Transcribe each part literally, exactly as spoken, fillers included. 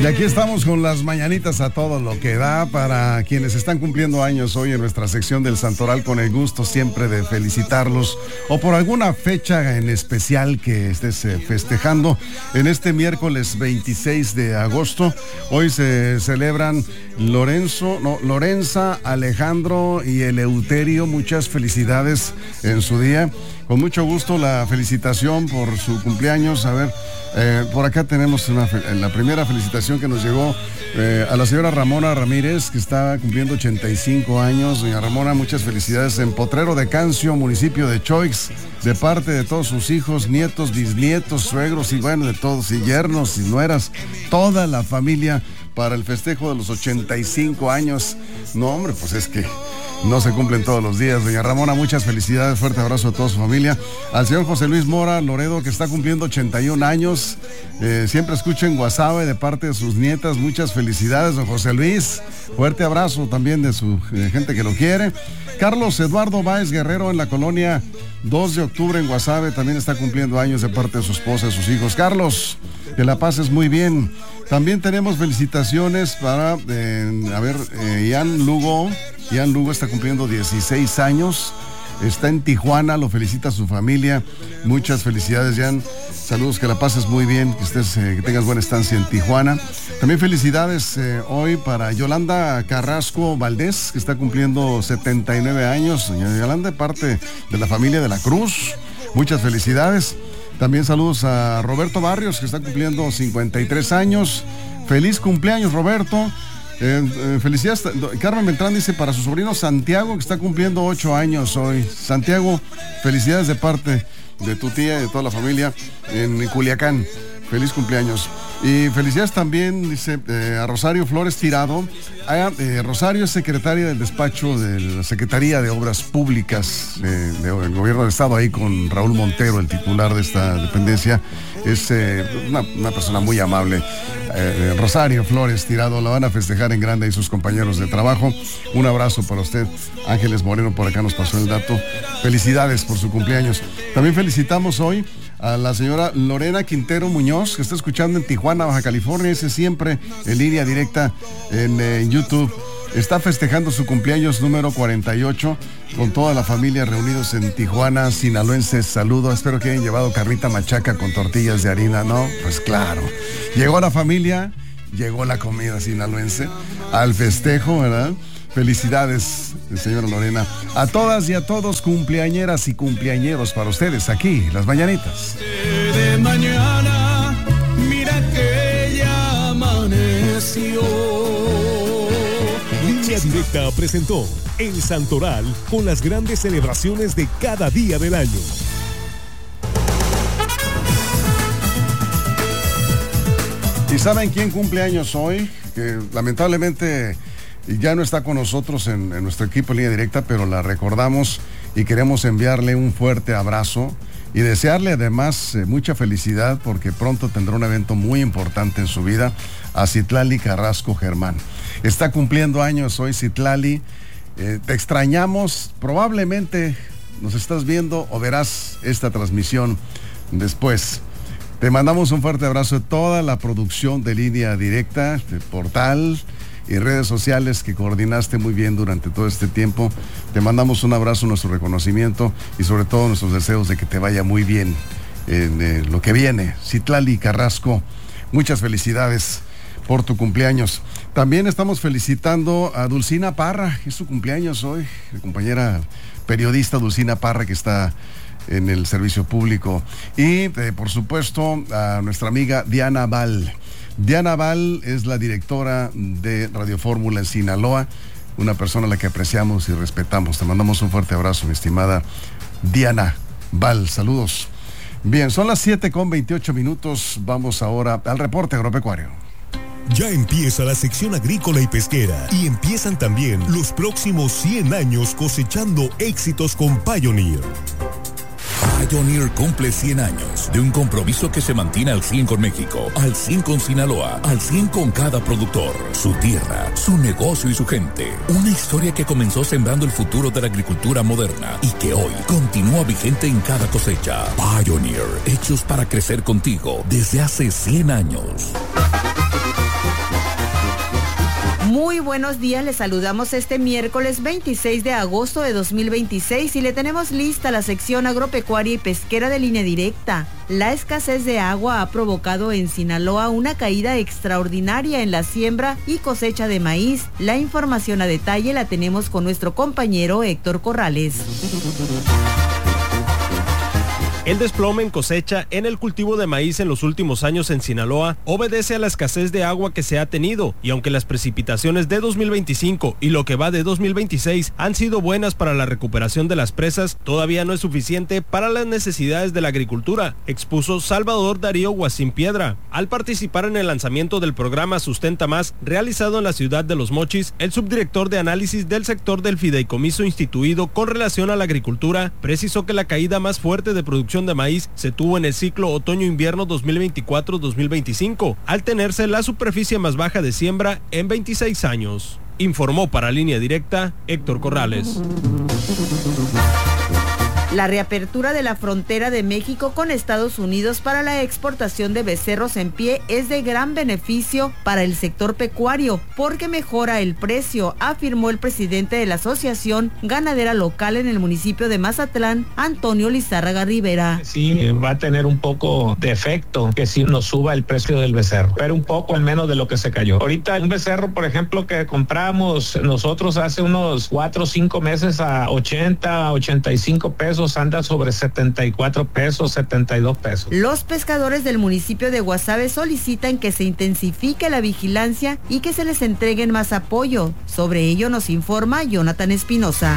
Y aquí estamos con las mañanitas a todo lo que da para quienes están cumpliendo años hoy en nuestra sección del Santoral, con el gusto siempre de felicitarlos o por alguna fecha en especial que estés festejando. En este miércoles veintiséis de agosto, hoy se celebran Lorenzo, no, Lorenza, Alejandro y Eleuterio. Muchas felicidades en su día. Con mucho gusto la felicitación por su cumpleaños. A ver, eh, por acá tenemos una, la primera felicitación que nos llegó eh, a la señora Ramona Ramírez, que está cumpliendo ochenta y cinco años. Doña Ramona, muchas felicidades en Potrero de Cancio, municipio de Choix, de parte de todos sus hijos, nietos, bisnietos, suegros y bueno, de todos, y yernos y nueras, toda la familia para el festejo de los ochenta y cinco años. No, hombre, pues es que no se cumplen todos los días. Doña Ramona, muchas felicidades, fuerte abrazo a toda su familia. Al señor José Luis Mora Loredo, que está cumpliendo ochenta y un años, eh, siempre escuchen Guasave de parte de sus nietas. Muchas felicidades, don José Luis. Fuerte abrazo también de su eh, gente que lo quiere. Carlos Eduardo Báez Guerrero, en la colonia dos de octubre en Guasave, también está cumpliendo años de parte de su esposa y sus hijos. Carlos, que la pases muy bien. También tenemos felicitaciones para, eh, a ver, eh, Ian Lugo. Ian Lugo está cumpliendo dieciséis años. Está en Tijuana, lo felicita a su familia. Muchas felicidades, Ian. Saludos, que la pases muy bien, que estés, eh, que tengas buena estancia en Tijuana. También felicidades eh, hoy para Yolanda Carrasco Valdés, que está cumpliendo setenta y nueve años. Doña Yolanda, parte de la familia de la Cruz. Muchas felicidades. También saludos a Roberto Barrios, que está cumpliendo cincuenta y tres años. Feliz cumpleaños, Roberto. Eh, eh, felicidades. Carmen Beltrán dice para su sobrino Santiago, que está cumpliendo ocho años hoy. Santiago, felicidades de parte de tu tía y de toda la familia en Culiacán. Feliz cumpleaños. Y felicidades también, dice, eh, a Rosario Flores Tirado. A, eh, Rosario es secretaria del despacho de la Secretaría de Obras Públicas eh, del Gobierno del Estado, ahí con Raúl Montero, el titular de esta dependencia. Es eh, una, una persona muy amable. Eh, Rosario Flores Tirado, la van a festejar en grande y sus compañeros de trabajo. Un abrazo para usted. Ángeles Moreno por acá nos pasó el dato. Felicidades por su cumpleaños. También felicitamos hoy a la señora Lorena Quintero Muñoz, que está escuchando en Tijuana, Baja California. Ese siempre en línea directa en, en YouTube. Está festejando su cumpleaños número cuarenta y ocho con toda la familia reunidos en Tijuana, sinaloenses. Saludo, espero que hayan llevado carnita machaca con tortillas de harina, ¿no? Pues claro, llegó la familia, llegó la comida sinaloense al festejo, ¿verdad? Felicidades, señora Lorena. A todas y a todos, cumpleañeras y cumpleañeros, para ustedes aquí, las mañanitas. De mañana, mira que ya amaneció. Línea Directa presentó El Santoral con las grandes celebraciones de cada día del año. ¿Y saben quién cumple años hoy? Que lamentablemente ya no está con nosotros en, en nuestro equipo en Línea Directa, pero la recordamos y queremos enviarle un fuerte abrazo y desearle además eh, mucha felicidad, porque pronto tendrá un evento muy importante en su vida, a Citlali Carrasco Germán. Está cumpliendo años hoy Citlali. Eh, te extrañamos, probablemente nos estás viendo o verás esta transmisión después. Te mandamos un fuerte abrazo de toda la producción de Línea Directa, de portal y redes sociales que coordinaste muy bien durante todo este tiempo. Te mandamos un abrazo, nuestro reconocimiento y sobre todo nuestros deseos de que te vaya muy bien en eh, lo que viene. Citlali Carrasco, muchas felicidades por tu cumpleaños. También estamos felicitando a Dulcina Parra, que es su cumpleaños hoy, la compañera periodista Dulcina Parra, que está en el servicio público. Y eh, por supuesto a nuestra amiga Diana Val. Diana Val es la directora de Radio Fórmula en Sinaloa, una persona a la que apreciamos y respetamos. Te mandamos un fuerte abrazo, mi estimada Diana Val. Saludos. Bien, son las siete con veintiocho minutos. Vamos ahora al reporte agropecuario. Ya empieza la sección agrícola y pesquera y empiezan también los próximos cien años cosechando éxitos con Pioneer. Pioneer cumple cien años de un compromiso que se mantiene al cien con México, al cien con Sinaloa, al cien con cada productor, su tierra, su negocio y su gente. Una historia que comenzó sembrando el futuro de la agricultura moderna y que hoy continúa vigente en cada cosecha. Pioneer, hechos para crecer contigo desde hace cien años. Muy buenos días, les saludamos este miércoles veintiséis de agosto de dos mil veintiséis y le tenemos lista la sección agropecuaria y pesquera de Línea Directa. La escasez de agua ha provocado en Sinaloa una caída extraordinaria en la siembra y cosecha de maíz. La información a detalle la tenemos con nuestro compañero Héctor Corrales. El desplome en cosecha en el cultivo de maíz en los últimos años en Sinaloa obedece a la escasez de agua que se ha tenido, y aunque las precipitaciones de dos mil veinticinco y lo que va de dos mil veintiséis han sido buenas para la recuperación de las presas, todavía no es suficiente para las necesidades de la agricultura, expuso Salvador Darío Guasín Piedra. Al participar en el lanzamiento del programa Sustenta Más, realizado en la ciudad de Los Mochis, el subdirector de análisis del sector del fideicomiso instituido con relación a la agricultura precisó que la caída más fuerte de producción de maíz se tuvo en el ciclo otoño-invierno dos mil veinticuatro dos mil veinticinco, al tenerse la superficie más baja de siembra en veintiséis años. Informó para Línea Directa Héctor Corrales. La reapertura de la frontera de México con Estados Unidos para la exportación de becerros en pie es de gran beneficio para el sector pecuario porque mejora el precio, afirmó el presidente de la Asociación Ganadera Local en el municipio de Mazatlán, Antonio Lizárraga Rivera. Sí, va a tener un poco de efecto que sí nos suba el precio del becerro, pero un poco al menos de lo que se cayó. Ahorita un becerro, por ejemplo, que compramos nosotros hace unos cuatro o cinco meses a ochenta, ochenta y cinco pesos, anda sobre setenta y cuatro pesos, setenta y dos pesos. Los pescadores del municipio de Guasave solicitan que se intensifique la vigilancia y que se les entreguen más apoyo. Sobre ello nos informa Jonathan Espinosa.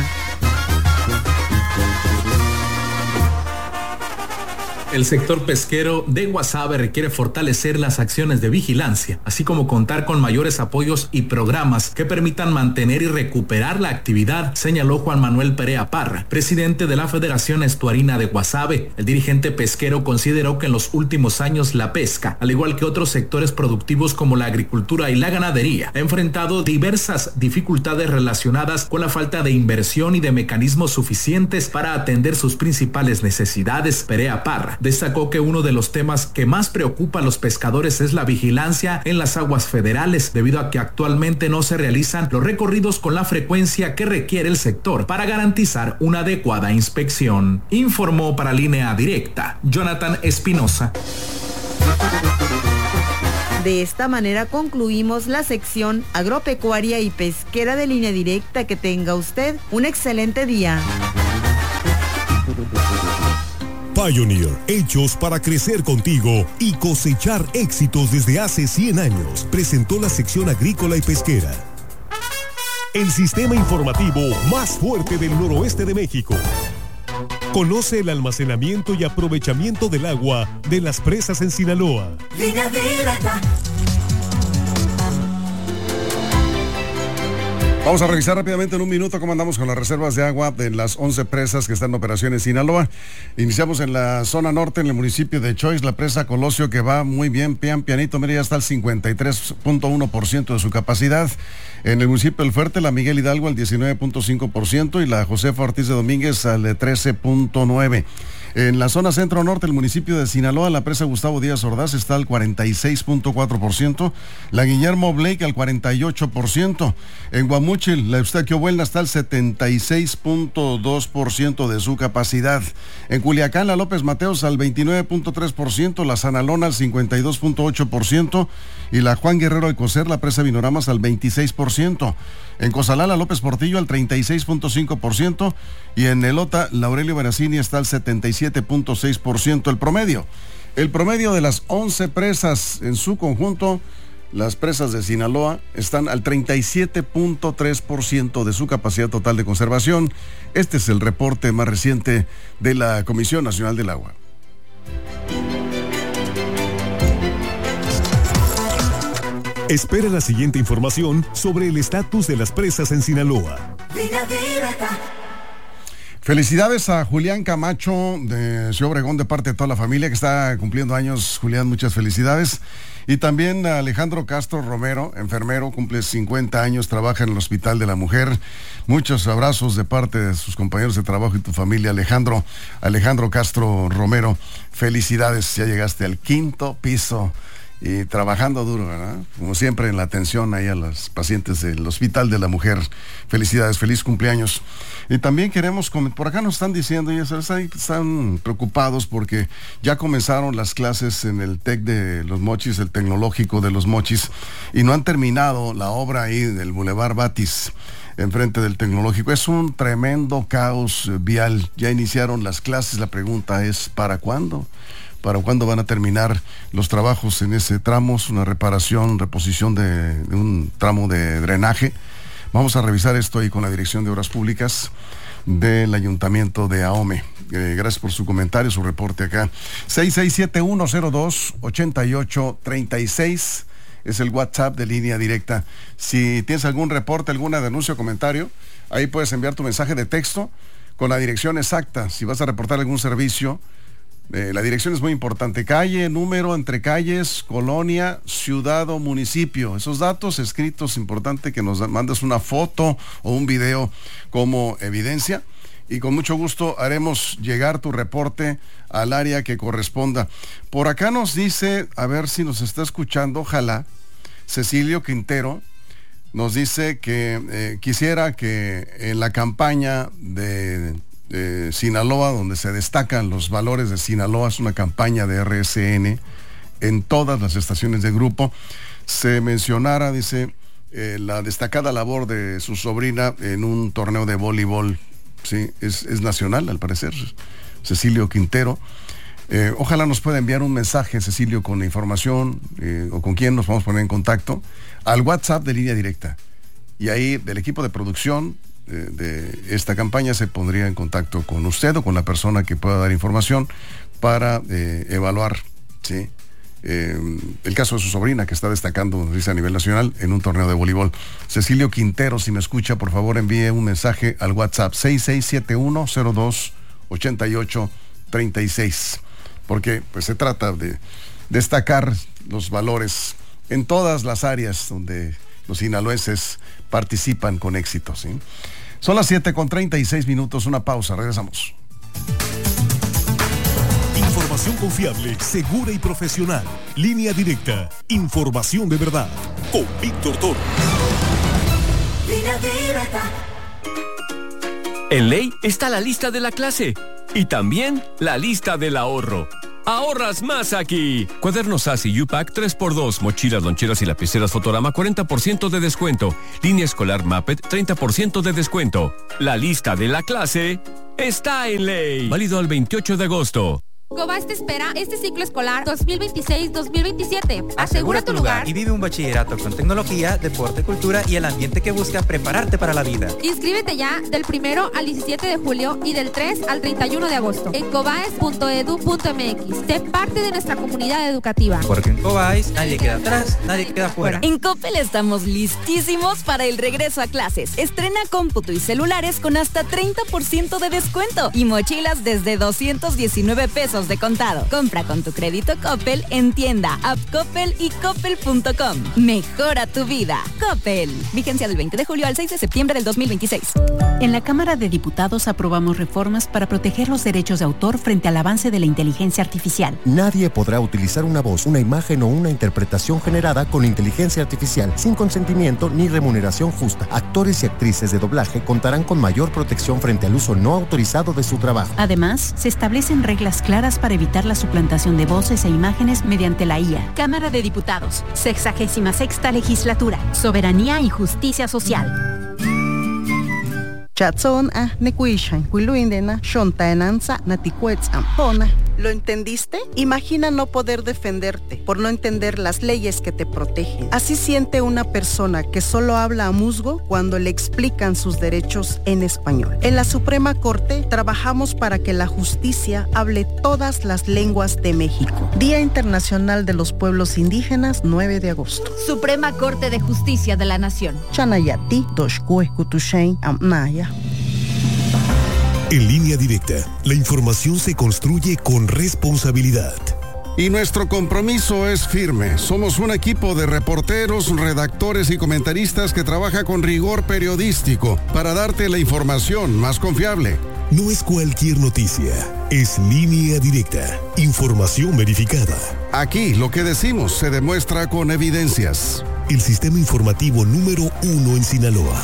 El sector pesquero de Guasave requiere fortalecer las acciones de vigilancia, así como contar con mayores apoyos y programas que permitan mantener y recuperar la actividad, señaló Juan Manuel Perea Parra, presidente de la Federación Estuarina de Guasave. El dirigente pesquero consideró que en los últimos años la pesca, al igual que otros sectores productivos como la agricultura y la ganadería, ha enfrentado diversas dificultades relacionadas con la falta de inversión y de mecanismos suficientes para atender sus principales necesidades. Perea Parra destacó que uno de los temas que más preocupa a los pescadores es la vigilancia en las aguas federales, debido a que actualmente no se realizan los recorridos con la frecuencia que requiere el sector para garantizar una adecuada inspección. Informó para Línea Directa Jonathan Espinosa. De esta manera concluimos la sección agropecuaria y pesquera de Línea Directa. Que tenga usted un excelente día. Pioneer, hechos para crecer contigo y cosechar éxitos desde hace cien años, presentó la sección agrícola y pesquera. El sistema informativo más fuerte del noroeste de México. Conoce el almacenamiento y aprovechamiento del agua de las presas en Sinaloa. Línea Directa. Vamos a revisar rápidamente en un minuto cómo andamos con las reservas de agua de las once presas que están en operación en Sinaloa. Iniciamos en la zona norte, en el municipio de Choix, la presa Colosio, que va muy bien, pian pianito, mira, ya está al cincuenta y tres punto uno por ciento de su capacidad. En el municipio del Fuerte, la Miguel Hidalgo al diecinueve punto cinco por ciento y la Josefa Ortiz de Domínguez al trece punto nueve por ciento. En la zona centro-norte, el municipio de Sinaloa, la presa Gustavo Díaz Ordaz está al cuarenta y seis punto cuatro por ciento, la Guillermo Blake al cuarenta y ocho por ciento. En Guamúchil, la Eustaquio Buelna está al setenta y seis punto dos por ciento de su capacidad. En Culiacán, la López Mateos al veintinueve punto tres por ciento, la Sanalona al cincuenta y dos punto ocho por ciento y la Juan Guerrero Alcocer, la presa Vinoramas al veintiséis por ciento. En Cozalá, la López Portillo al treinta y seis punto cinco por ciento y en Elota, la Aurelio Benacini está al setenta y siete punto seis por ciento el promedio. El promedio de las once presas en su conjunto, las presas de Sinaloa, están al treinta y siete punto tres por ciento de su capacidad total de conservación. Este es el reporte más reciente de la Comisión Nacional del Agua. Espera la siguiente información sobre el estatus de las presas en Sinaloa. Felicidades a Julián Camacho de Ciudad Obregón de parte de toda la familia que está cumpliendo años. Julián, muchas felicidades. Y también a Alejandro Castro Romero, enfermero, cumple cincuenta años, trabaja en el Hospital de la Mujer. Muchos abrazos de parte de sus compañeros de trabajo y tu familia, Alejandro. Alejandro Castro Romero, felicidades, ya llegaste al quinto piso. y trabajando duro, ¿verdad? Como siempre en la atención ahí a los pacientes del Hospital de la Mujer. Felicidades, feliz cumpleaños. Y también queremos, por acá nos están diciendo, ya sabes, están preocupados porque ya comenzaron las clases en el TEC de Los Mochis, el Tecnológico de Los Mochis, y no han terminado la obra ahí del Boulevard Batis, enfrente del Tecnológico. Es un tremendo caos vial. Ya iniciaron las clases, la pregunta es, ¿para cuándo? ¿Para cuándo van a terminar los trabajos en ese tramo? Es una reparación, reposición de, de un tramo de drenaje. Vamos a revisar esto ahí con la Dirección de Obras Públicas del Ayuntamiento de Ahome. Eh, gracias por su comentario, su reporte acá. seis seis siete uno cero dos ocho ocho tres seis es el WhatsApp de Línea Directa. Si tienes algún reporte, alguna denuncia o comentario, ahí puedes enviar tu mensaje de texto con la dirección exacta. Si vas a reportar algún servicio, Eh, la dirección es muy importante: calle, número, entre calles, colonia, ciudad o municipio. Esos datos escritos, importante que nos mandes una foto o un video como evidencia, y con mucho gusto haremos llegar tu reporte al área que corresponda. Por acá nos dice, a ver si nos está escuchando, ojalá, Cecilio Quintero, nos dice que eh, quisiera que en la campaña de de Sinaloa, donde se destacan los valores de Sinaloa, es una campaña de R S N en todas las estaciones de grupo, se mencionara, dice, eh, la destacada labor de su sobrina en un torneo de voleibol. Sí, es, es nacional al parecer, Cecilio Quintero. Eh, ojalá nos pueda enviar un mensaje, Cecilio, con la información eh, o con quién nos vamos a poner en contacto al WhatsApp de Línea Directa, y ahí del equipo de producción De, de esta campaña se pondría en contacto con usted o con la persona que pueda dar información para eh, evaluar, ¿sí? eh, el caso de su sobrina, que está destacando, dice, a nivel nacional en un torneo de voleibol. Cecilio Quintero, si me escucha, por favor envíe un mensaje al WhatsApp seis seis siete uno cero dos ocho ocho tres seis, porque pues se trata de destacar los valores en todas las áreas donde los sinaloenses participan con éxito, ¿sí? Son las siete con treinta y seis minutos, una pausa, regresamos. Información confiable, segura y profesional. Línea Directa, información de verdad. Con Víctor Toro. Línea Directa. En Ley está la lista de la clase y también la lista del ahorro. ¡Ahorras más aquí! Cuadernos A S I U-Pack tres por dos, mochilas, loncheras y lapiceras Fotorama cuarenta por ciento de descuento. Línea escolar Muppet treinta por ciento de descuento. La lista de la clase está en Ley. Válido al veintiocho de agosto. Cobas te espera este ciclo escolar dos mil veintiséis dos mil veintisiete. Asegura tu lugar y vive un bachillerato con tecnología, deporte, cultura y el ambiente que busca prepararte para la vida. Inscríbete ya del primero al diecisiete de julio y del tres al treinta y uno de agosto en cobaes punto edu punto m x. Sé parte de nuestra comunidad educativa. Porque en Cobaes nadie queda atrás, nadie queda fuera. En Coppel estamos listísimos para el regreso a clases. Estrena cómputo y celulares con hasta treinta por ciento de descuento y mochilas desde doscientos diecinueve pesos de contado. Compra con tu crédito Coppel en tienda, app Coppel y coppel punto com. Mejora tu vida. Coppel. Vigencia del veinte de julio al seis de septiembre del dos mil veintiséis. En la Cámara de Diputados aprobamos reformas para proteger los derechos de autor frente al avance de la inteligencia artificial. Nadie podrá utilizar una voz, una imagen o una interpretación generada con inteligencia artificial sin consentimiento ni remuneración justa. Actores y actrices de doblaje contarán con mayor protección frente al uso no autorizado de su trabajo. Además, se establecen reglas claras para evitar la suplantación de voces e imágenes mediante la I A. Cámara de Diputados, sexagésima sexta legislatura, soberanía y justicia social. Chatson a nekuishan, huiluindena, shontaenanza, naticuetzam, pona. ¿Lo entendiste? Imagina no poder defenderte por no entender las leyes que te protegen. Así siente una persona que solo habla a musgo cuando le explican sus derechos en español. En la Suprema Corte trabajamos para que la justicia hable todas las lenguas de México. Día Internacional de los Pueblos Indígenas, nueve de agosto. Suprema Corte de Justicia de la Nación. Chanayati, Doshkue, Kutushain, Amnaya. En Línea Directa, la información se construye con responsabilidad. Y nuestro compromiso es firme. Somos un equipo de reporteros, redactores y comentaristas que trabaja con rigor periodístico para darte la información más confiable. No es cualquier noticia, es Línea Directa, información verificada. Aquí lo que decimos se demuestra con evidencias. El sistema informativo número uno en Sinaloa.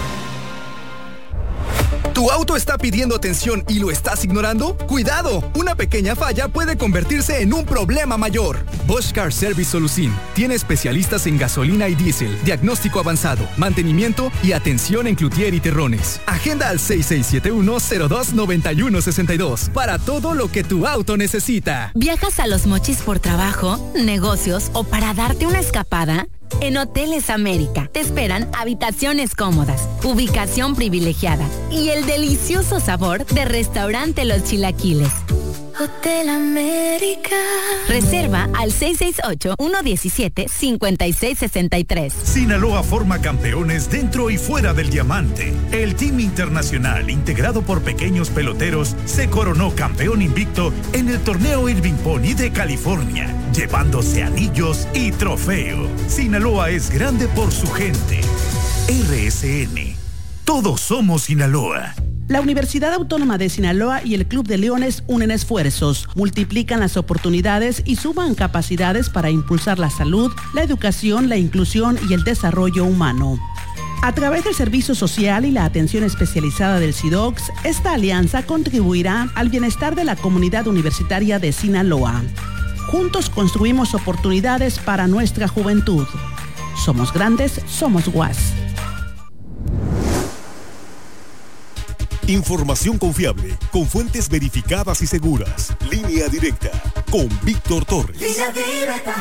¿Tu auto está pidiendo atención y lo estás ignorando? ¡Cuidado! Una pequeña falla puede convertirse en un problema mayor. Bosch Car Service Solución tiene especialistas en gasolina y diésel, diagnóstico avanzado, mantenimiento y atención en cloutier y terrones. Agenda al seis seis siete uno, cero dos, nueve uno seis dos para todo lo que tu auto necesita. ¿Viajas a Los Mochis por trabajo, negocios o para darte una escapada? En Hoteles América te esperan habitaciones cómodas, ubicación privilegiada y el delicioso sabor de restaurante Los Chilaquiles. Hotel América. Reserva al seis seis ocho, uno uno siete, cinco seis seis tres. Sinaloa forma campeones dentro y fuera del diamante. El Team Internacional, integrado por pequeños peloteros, se coronó campeón invicto en el torneo Irving Pony de California, llevándose anillos y trofeo. Sinaloa es grande por su gente. R S N. Todos somos Sinaloa. La Universidad Autónoma de Sinaloa y el Club de Leones unen esfuerzos, multiplican las oportunidades y suman capacidades para impulsar la salud, la educación, la inclusión y el desarrollo humano. A través del servicio social y la atención especializada del SIDOCS, esta alianza contribuirá al bienestar de la comunidad universitaria de Sinaloa. Juntos construimos oportunidades para nuestra juventud. Somos grandes, somos U A S. Información confiable, con fuentes verificadas y seguras. Línea directa, con Víctor Torres. Línea directa.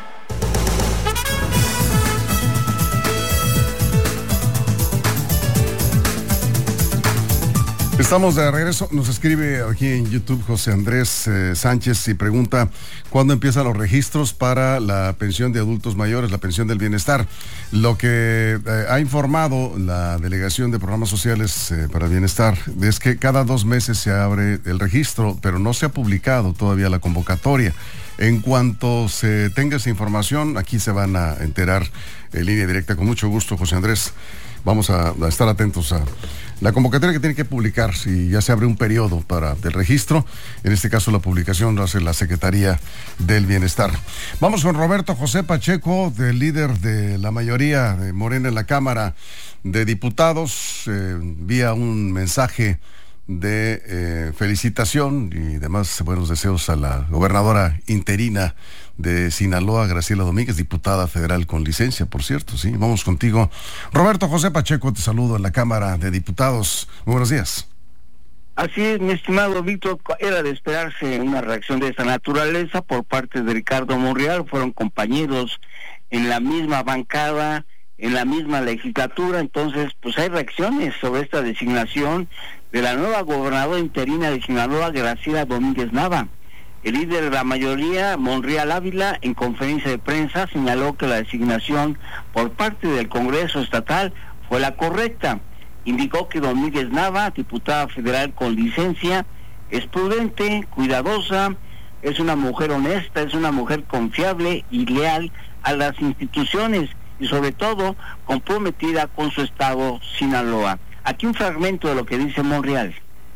Estamos de regreso. Nos escribe aquí en YouTube José Andrés eh, Sánchez y pregunta cuándo empiezan los registros para la pensión de adultos mayores, la pensión del bienestar. Lo que eh, ha informado la Delegación de Programas Sociales eh, para el Bienestar es que cada dos meses se abre el registro, pero no se ha publicado todavía la convocatoria. En cuanto se tenga esa información, aquí se van a enterar en línea directa. Con mucho gusto, José Andrés. Vamos a, a estar atentos a la convocatoria que tiene que publicar, si ya se abre un periodo para el registro. En este caso la publicación lo hace la Secretaría del Bienestar. Vamos con Roberto José Pacheco, del líder de la mayoría de Morena en la Cámara de Diputados. Eh, vía un mensaje de eh, felicitación y demás buenos deseos a la gobernadora interina de Sinaloa, Graciela Domínguez, diputada federal con licencia, por cierto. Sí, vamos contigo. Roberto José Pacheco, te saludo en la Cámara de Diputados. Muy buenos días. Así es, mi estimado Víctor, era de esperarse una reacción de esta naturaleza por parte de Ricardo Monreal. Fueron compañeros en la misma bancada, en la misma legislatura, entonces pues hay reacciones sobre esta designación de la nueva gobernadora interina de Sinaloa, Graciela Domínguez Nava. El líder de la mayoría, Monreal Ávila, en conferencia de prensa señaló que la designación por parte del Congreso Estatal fue la correcta. Indicó que Domínguez Nava, diputada federal con licencia, es prudente, cuidadosa, es una mujer honesta, es una mujer confiable y leal a las instituciones y sobre todo comprometida con su estado, Sinaloa. Aquí un fragmento de lo que dice Monreal.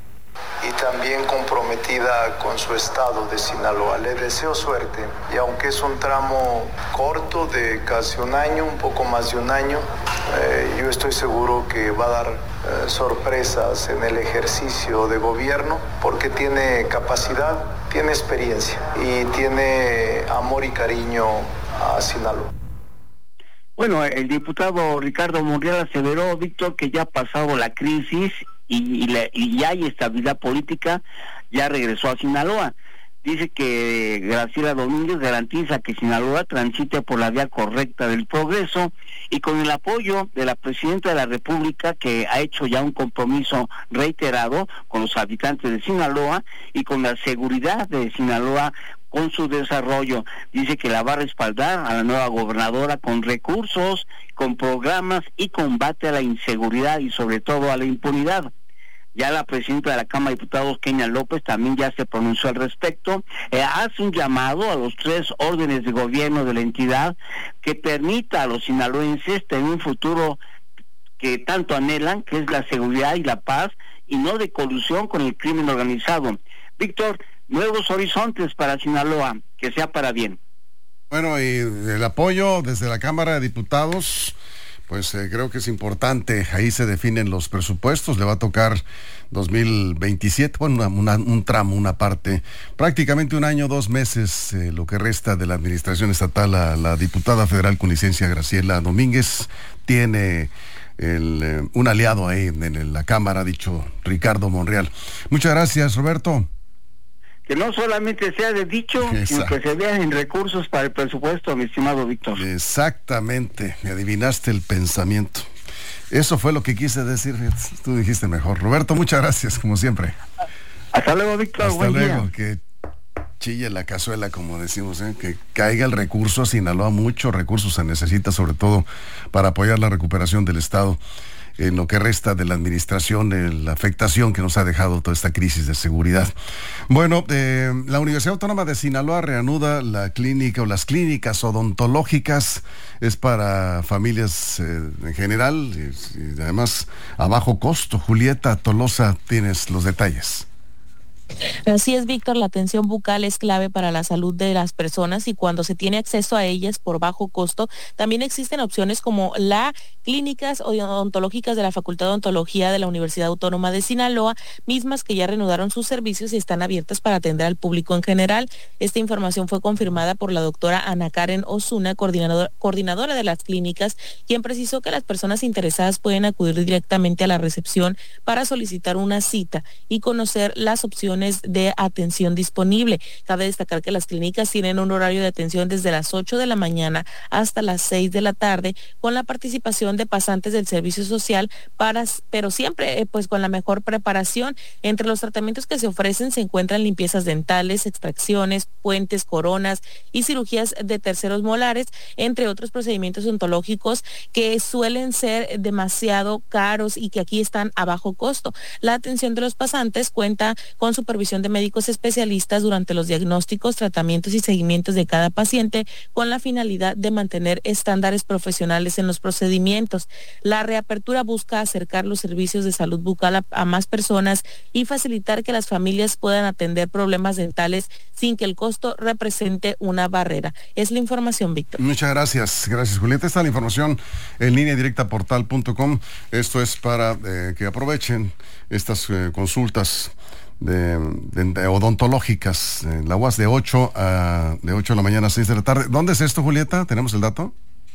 Y también comprometida con su estado de Sinaloa. Le deseo suerte y aunque es un tramo corto de casi un año, un poco más de un año, eh, yo estoy seguro que va a dar eh, sorpresas en el ejercicio de gobierno porque tiene capacidad, tiene experiencia y tiene amor y cariño a Sinaloa. Bueno, el diputado Ricardo Monreal aseveró, Víctor, que ya ha pasado la crisis y, y, la, y ya hay estabilidad política, ya regresó a Sinaloa. Dice que Graciela Domínguez garantiza que Sinaloa transite por la vía correcta del progreso y con el apoyo de la Presidenta de la República, que ha hecho ya un compromiso reiterado con los habitantes de Sinaloa y con la seguridad de Sinaloa con su desarrollo. Dice que la va a respaldar a la nueva gobernadora con recursos, con programas y combate a la inseguridad y sobre todo a la impunidad. Ya la presidenta de la Cámara de Diputados, Kenia López, también ya se pronunció al respecto. Eh, hace un llamado a los tres órdenes de gobierno de la entidad que permita a los sinaloenses tener un futuro que tanto anhelan, que es la seguridad y la paz, y no de colusión con el crimen organizado. Víctor, nuevos horizontes para Sinaloa, que sea para bien. Bueno, y el apoyo desde la Cámara de Diputados, pues eh, creo que es importante. Ahí se definen los presupuestos. Le va a tocar dos mil veintisiete, bueno, una, una, un tramo, una parte, prácticamente un año, dos meses, eh, lo que resta de la administración estatal. La, la diputada federal con licencia Graciela Domínguez tiene el, eh, un aliado ahí en, en la Cámara, dicho Ricardo Monreal. Muchas gracias, Roberto. Que no solamente sea de dicho, Exacto. sino que se vean en recursos para el presupuesto, mi estimado Víctor. Exactamente, me adivinaste el pensamiento. Eso fue lo que quise decir, tú dijiste mejor. Roberto, muchas gracias, como siempre. Hasta luego, Víctor. Hasta Buen luego, día. que chille la cazuela, como decimos, ¿eh? Que caiga el recurso a Sinaloa. Muchos recursos se necesita, sobre todo para apoyar la recuperación del Estado en lo que resta de la administración, en la afectación que nos ha dejado toda esta crisis de seguridad. Bueno, eh, la Universidad Autónoma de Sinaloa reanuda la clínica o las clínicas odontológicas. Es para familias eh, en general y, y además a bajo costo. Julieta Tolosa, tienes los detalles. Así es, Víctor, la atención bucal es clave para la salud de las personas y cuando se tiene acceso a ellas por bajo costo, también existen opciones como las clínicas odontológicas de la Facultad de Odontología de la Universidad Autónoma de Sinaloa, mismas que ya reanudaron sus servicios y están abiertas para atender al público en general. Esta información fue confirmada por la doctora Ana Karen Osuna, coordinador, coordinadora de las clínicas, quien precisó que las personas interesadas pueden acudir directamente a la recepción para solicitar una cita y conocer las opciones de atención disponible. Cabe destacar que las clínicas tienen un horario de atención desde las ocho de la mañana hasta las seis de la tarde, con la participación de pasantes del servicio social, para, pero siempre eh, pues con la mejor preparación. Entre los tratamientos que se ofrecen se encuentran limpiezas dentales, extracciones, puentes, coronas y cirugías de terceros molares, entre otros procedimientos odontológicos que suelen ser demasiado caros y que aquí están a bajo costo. La atención de los pasantes cuenta con supervisión de médicos especialistas durante los diagnósticos, tratamientos y seguimientos de cada paciente, con la finalidad de mantener estándares profesionales en los procedimientos. La reapertura busca acercar los servicios de salud bucal a, a más personas y facilitar que las familias puedan atender problemas dentales sin que el costo represente una barrera. Es la información, Víctor. Muchas gracias. Gracias, Julieta. Esta es la información en línea directa portal punto com. Esto es para eh, que aprovechen estas eh, consultas De, de, de odontológicas en la U A S de ocho a de ocho de la mañana a seis de la tarde. ¿Dónde es esto, Julieta? ¿Tenemos el dato?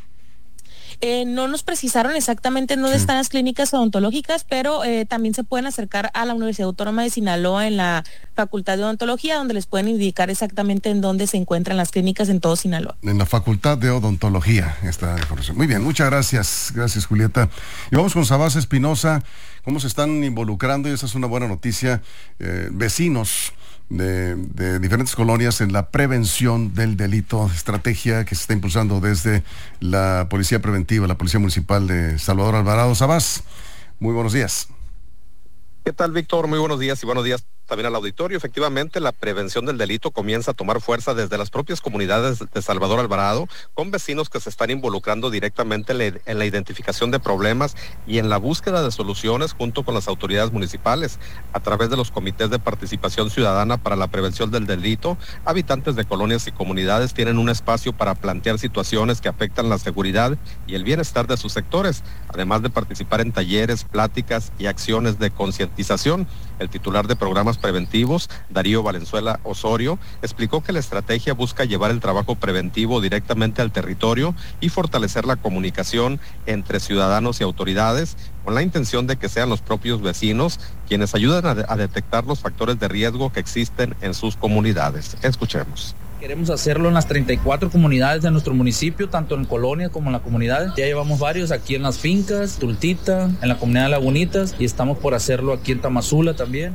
Eh, no nos precisaron exactamente en dónde sí. están las clínicas odontológicas, pero eh, también se pueden acercar a la Universidad Autónoma de Sinaloa en la Facultad de Odontología, donde les pueden indicar exactamente en dónde se encuentran las clínicas en todo Sinaloa. En la Facultad de Odontología esta información. Muy bien, muchas gracias. Gracias, Julieta. Y vamos con Sabás Espinosa. ¿Cómo se están involucrando? Y esa es una buena noticia. Eh, vecinos De, de diferentes colonias en la prevención del delito, estrategia que se está impulsando desde la Policía Preventiva, la Policía Municipal de Salvador Alvarado. Sabás, muy buenos días. ¿Qué tal, Víctor? Muy buenos días y buenos días también al auditorio. Efectivamente, la prevención del delito comienza a tomar fuerza desde las propias comunidades de Salvador Alvarado, con vecinos que se están involucrando directamente en la identificación de problemas y en la búsqueda de soluciones junto con las autoridades municipales. A través de los comités de participación ciudadana para la prevención del delito, habitantes de colonias y comunidades tienen un espacio para plantear situaciones que afectan la seguridad y el bienestar de sus sectores, además de participar en talleres, pláticas y acciones de concientización. El titular de programas preventivos, Darío Valenzuela Osorio, explicó que la estrategia busca llevar el trabajo preventivo directamente al territorio y fortalecer la comunicación entre ciudadanos y autoridades, con la intención de que sean los propios vecinos quienes ayuden a, de- a detectar los factores de riesgo que existen en sus comunidades. Escuchemos. Queremos hacerlo en las treinta y cuatro comunidades de nuestro municipio, tanto en colonia como en la comunidad. Ya llevamos varios aquí en Las Fincas, Tultita, en la comunidad de Lagunitas, y estamos por hacerlo aquí en Tamazula también.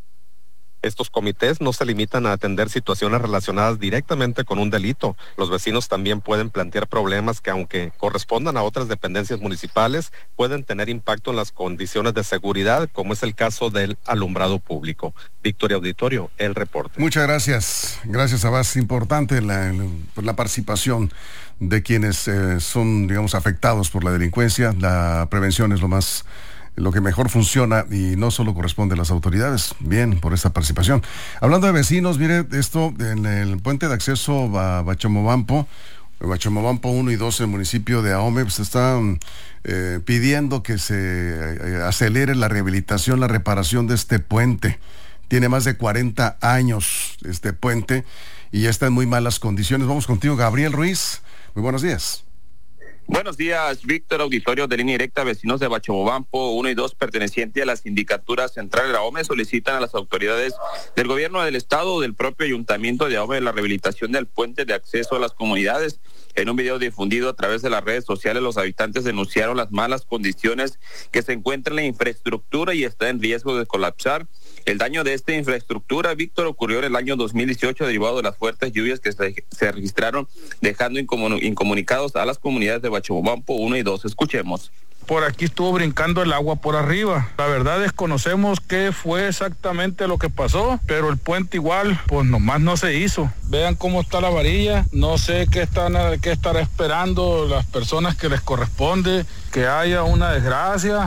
Estos comités no se limitan a atender situaciones relacionadas directamente con un delito. Los vecinos también pueden plantear problemas que, aunque correspondan a otras dependencias municipales, pueden tener impacto en las condiciones de seguridad, como es el caso del alumbrado público. Victoria Auditorio, el reporte. Muchas gracias. Gracias, Sabás. Importante la, la, la participación de quienes eh, son, digamos, afectados por la delincuencia. La prevención es lo más lo que mejor funciona y no solo corresponde a las autoridades. Bien, por esta participación. Hablando de vecinos, mire esto, en el puente de acceso a Bachamobampo, Bachamobampo uno y dos, el municipio de Ahome, pues están eh, pidiendo que se eh, acelere la rehabilitación, la reparación de este puente. Tiene más de cuarenta años este puente y ya está en muy malas condiciones. Vamos contigo, Gabriel Ruiz. Muy buenos días. Buenos días, Víctor, auditorio de Línea Directa. Vecinos de Bachamobampo uno y dos, perteneciente a la Sindicatura Central de Ahome, solicitan a las autoridades del gobierno del estado, del propio ayuntamiento de Ahome, la rehabilitación del puente de acceso a las comunidades. En un video difundido a través de las redes sociales, los habitantes denunciaron las malas condiciones que se encuentra en la infraestructura y está en riesgo de colapsar. El daño de esta infraestructura, Víctor, ocurrió en el año dos mil dieciocho derivado de las fuertes lluvias que se, se registraron, dejando incomun- incomunicados a las comunidades de Bachamobampo uno y dos. Escuchemos. Por aquí estuvo brincando el agua por arriba. La verdad desconocemos qué fue exactamente lo que pasó, pero el puente igual, pues nomás no se hizo. Vean cómo está la varilla. No sé qué están, qué estará esperando las personas que les corresponde, que haya una desgracia.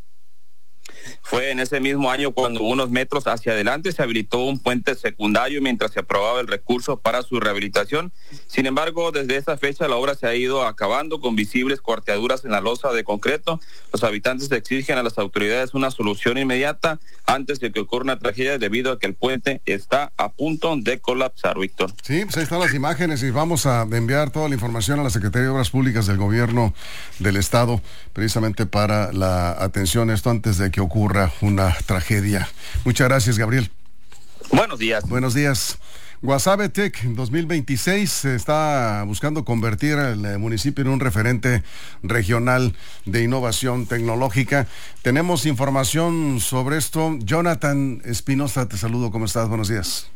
Fue en ese mismo año cuando unos metros hacia adelante se habilitó un puente secundario mientras se aprobaba el recurso para su rehabilitación. Sin embargo, desde esa fecha la obra se ha ido acabando con visibles cuarteaduras en la losa de concreto. Los habitantes exigen a las autoridades una solución inmediata antes de que ocurra una tragedia debido a que el puente está a punto de colapsar, Víctor. Sí, pues ahí están las imágenes y vamos a enviar toda la información a la Secretaría de Obras Públicas del Gobierno del Estado precisamente para la atención a esto antes de que ocurra una tragedia. Muchas gracias, Gabriel. Buenos días. Buenos días. Guasave Tech dos mil veintiséis se está buscando convertir el municipio en un referente regional de innovación tecnológica. Tenemos información sobre esto. Jonathan Espinosa, te saludo. ¿Cómo estás? Buenos días.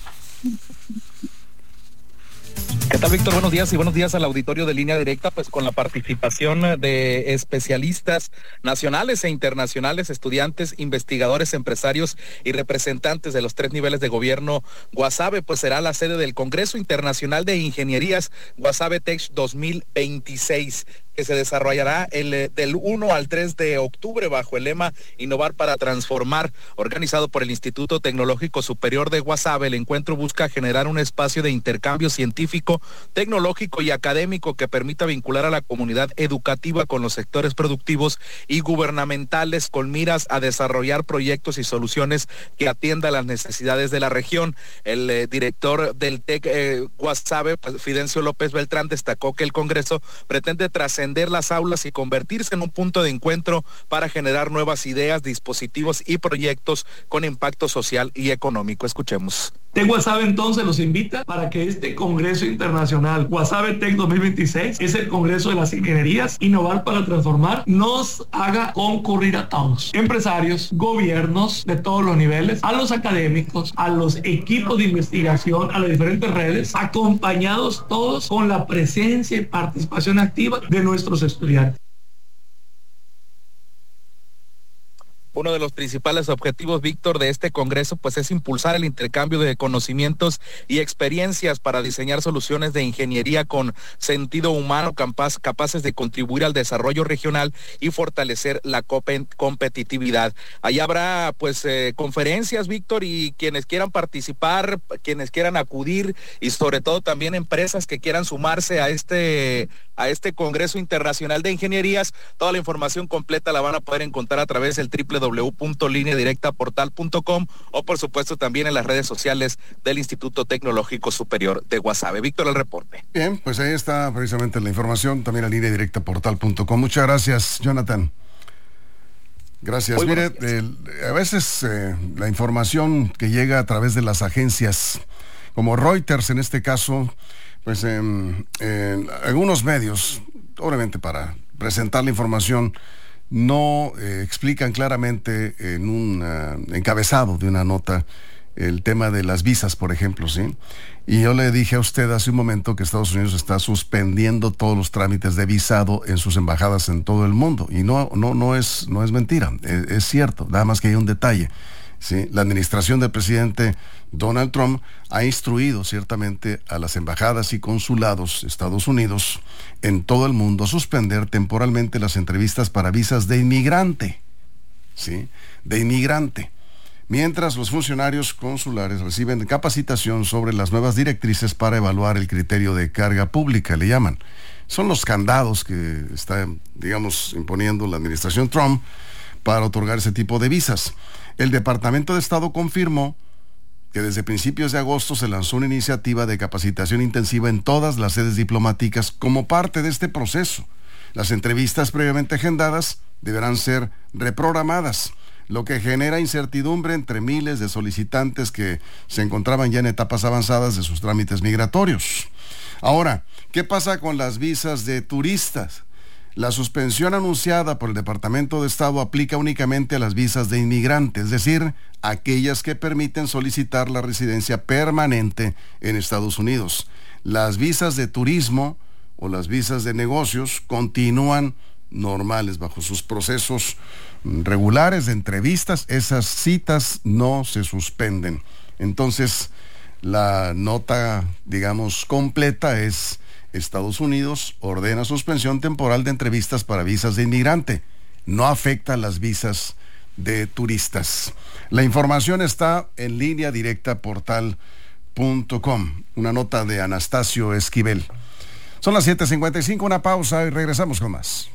¿Qué tal, Víctor? Buenos días y buenos días al auditorio de Línea Directa, pues con la participación de especialistas nacionales e internacionales, estudiantes, investigadores, empresarios y representantes de los tres niveles de gobierno. Guasave pues será la sede del Congreso Internacional de Ingenierías Guasave Tech dos mil veintiséis, que se desarrollará el, del uno al tres de octubre bajo el lema Innovar para Transformar, organizado por el Instituto Tecnológico Superior de Guasave. El encuentro busca generar un espacio de intercambio científico, tecnológico y académico que permita vincular a la comunidad educativa con los sectores productivos y gubernamentales con miras a desarrollar proyectos y soluciones que atiendan las necesidades de la región. El eh, director del TEC eh, Guasave, pues, Fidencio López Beltrán, destacó que el Congreso pretende trascender las aulas y convertirse en un punto de encuentro para generar nuevas ideas, dispositivos y proyectos con impacto social y económico. Escuchemos. TEC Guasave entonces los invita para que este Congreso Internacional Guasave Tech dos mil veintiséis, es el Congreso de las Ingenierías, Innovar para Transformar, nos haga concurrir a todos, empresarios, gobiernos de todos los niveles, a los académicos, a los equipos de investigación, a las diferentes redes, acompañados todos con la presencia y participación activa de nuestros estudiantes. Uno de los principales objetivos, Víctor, de este congreso, pues es impulsar el intercambio de conocimientos y experiencias para diseñar soluciones de ingeniería con sentido humano capaz, capaces de contribuir al desarrollo regional y fortalecer la competitividad. Ahí habrá pues eh, conferencias, Víctor, y quienes quieran participar, quienes quieran acudir y sobre todo también empresas que quieran sumarse a este a este Congreso Internacional de Ingenierías. Toda la información completa la van a poder encontrar a través del doble u doble u doble u punto línea directa portal punto com o por supuesto también en las redes sociales del Instituto Tecnológico Superior de Guasave. Víctor, el reporte. Bien, pues ahí está precisamente la información, también en línea directa portal punto com. Muchas gracias, Jonathan. Gracias. Muy Mire, eh, a veces eh, la información que llega a través de las agencias, como Reuters en este caso, pues en, en algunos medios, obviamente para presentar la información, no eh, explican claramente en un uh, encabezado de una nota el tema de las visas, por ejemplo, ¿sí? Y yo le dije a usted hace un momento que Estados Unidos está suspendiendo todos los trámites de visado en sus embajadas en todo el mundo. Y no, no, no es, no es mentira, es, es cierto, nada más que hay un detalle. ¿Sí? La administración del presidente Donald Trump ha instruido ciertamente a las embajadas y consulados de Estados Unidos en todo el mundo a suspender temporalmente las entrevistas para visas de inmigrante. ¿sí?, de inmigrante, mientras los funcionarios consulares reciben capacitación sobre las nuevas directrices para evaluar el criterio de carga pública, le llaman. Son los candados que está, digamos, imponiendo la administración Trump para otorgar ese tipo de visas. El Departamento de Estado confirmó que desde principios de agosto se lanzó una iniciativa de capacitación intensiva en todas las sedes diplomáticas como parte de este proceso. Las entrevistas previamente agendadas deberán ser reprogramadas, lo que genera incertidumbre entre miles de solicitantes que se encontraban ya en etapas avanzadas de sus trámites migratorios. Ahora, ¿qué pasa con las visas de turistas? La suspensión anunciada por el Departamento de Estado aplica únicamente a las visas de inmigrantes, es decir, aquellas que permiten solicitar la residencia permanente en Estados Unidos. Las visas de turismo o las visas de negocios continúan normales bajo sus procesos regulares de entrevistas. Esas citas no se suspenden. Entonces, la nota, digamos, completa es: Estados Unidos ordena suspensión temporal de entrevistas para visas de inmigrante. No afecta a las visas de turistas. La información está en línea directa portal punto com. Una nota de Anastasio Esquivel. Son las siete cincuenta y cinco, una pausa y regresamos con más.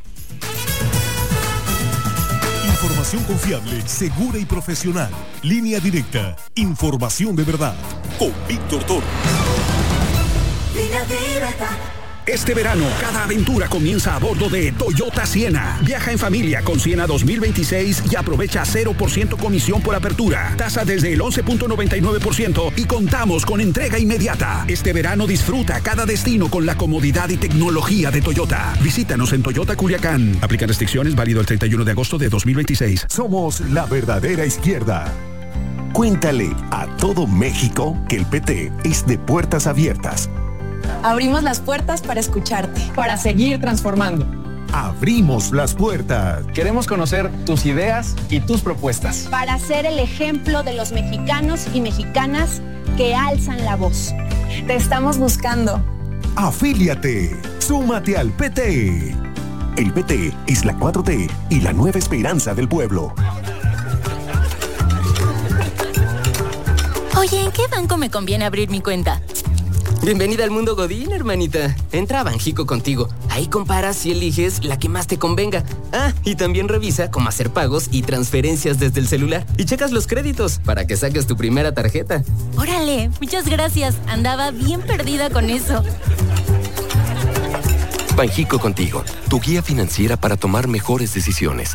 Información confiable, segura y profesional. Línea directa. Información de verdad. Con Víctor Toro. Línea directa. Este verano, cada aventura comienza a bordo de Toyota Siena. Viaja en familia con Siena dos mil veintiséis y aprovecha cero por ciento comisión por apertura. Tasa desde el once punto noventa y nueve por ciento y contamos con entrega inmediata. Este verano disfruta cada destino con la comodidad y tecnología de Toyota. Visítanos en Toyota Culiacán. Aplican restricciones, válido el treinta y uno de agosto de dos mil veintiséis. Somos la verdadera izquierda. Cuéntale a todo México que el P T es de puertas abiertas. Abrimos las puertas para escucharte, para seguir transformando. Abrimos las puertas. Queremos conocer tus ideas y tus propuestas. Para ser el ejemplo de los mexicanos y mexicanas que alzan la voz. Te estamos buscando. Afíliate. Súmate al P T. El P T es la cuatro T y la nueva esperanza del pueblo. Oye, ¿en qué banco me conviene abrir mi cuenta? Bienvenida al mundo Godín, hermanita. Entra a Banjico Contigo. Ahí comparas y eliges la que más te convenga. Ah, y también revisa cómo hacer pagos y transferencias desde el celular. Y checas los créditos para que saques tu primera tarjeta. Órale, muchas gracias. Andaba bien perdida con eso. Banjico Contigo, tu guía financiera para tomar mejores decisiones.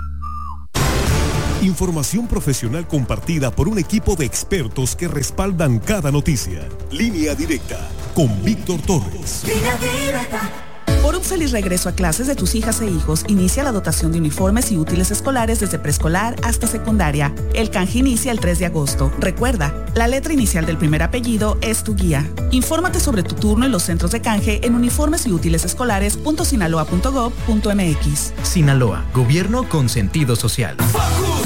Información profesional compartida por un equipo de expertos que respaldan cada noticia. Línea directa con Víctor Torres. Línea directa. Por un feliz regreso a clases de tus hijas e hijos, inicia la dotación de uniformes y útiles escolares desde preescolar hasta secundaria. El canje inicia el tres de agosto. Recuerda, la letra inicial del primer apellido es tu guía. Infórmate sobre tu turno en los centros de canje en uniformes y útiles escolares punto sinaloa punto gob punto mx. Sinaloa, gobierno con sentido social. Focus.